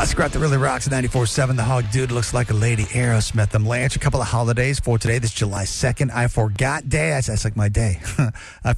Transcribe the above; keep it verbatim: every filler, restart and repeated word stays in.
Classic rock that really rocks. ninety-four point seven The Hog Dude Looks Like a Lady. Aerosmith. I'm laying a couple of holidays for today. This July second. I forgot day. That's, that's like my day. I